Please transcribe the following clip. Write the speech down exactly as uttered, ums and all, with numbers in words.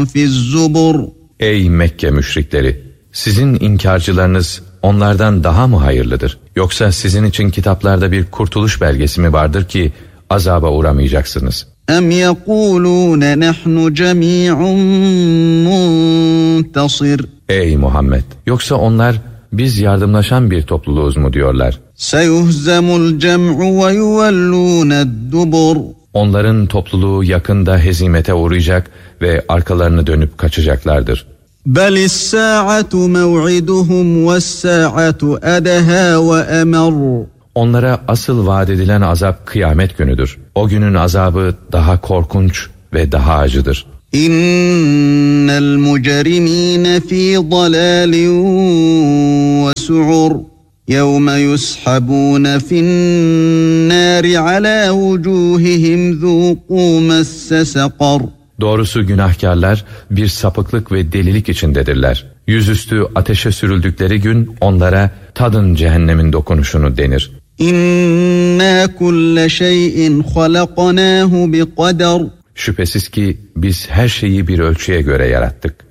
فِي الزُّبُرِ Ey Mekke müşrikleri! Sizin inkarcılarınız onlardan daha mı hayırlıdır? Yoksa sizin için kitaplarda bir kurtuluş belgesi mi vardır ki azaba uğramayacaksınız? اَمْ يَقُولُونَ نَحْنُ جَمِيعٌ مُنْتَصِرٌ Ey Muhammed! Yoksa onlar biz yardımlaşan bir topluluğuz mu diyorlar? سَيُهْزَمُ الْجَمْعُ وَيُوَلُّونَ الدُّبُرِ Onların topluluğu yakında hezimete uğrayacak ve arkalarını dönüp kaçacaklardır. بَلِ السَّاعَةُ مَوْعِدُهُمْ وَالسَّاعَةُ أَدْهَى وَأَمَرُّ Onlara asıl vaat edilen azap kıyamet günüdür. O günün azabı daha korkunç ve daha acıdır. İnnel mucrimîne fî dalâlin ve su'ur yevme yushabûne fi'n-nâri alâ vücûhihim zûqû messe sekar. Doğrusu günahkarlar bir sapıklık ve delilik içindedirler. Yüzüstü ateşe sürüldükleri gün onlara tadın cehennemin dokunuşunu denir. İnna kulle şeyin halaknâhu bi kader. Şüphesiz ki biz her şeyi bir ölçüye göre yarattık.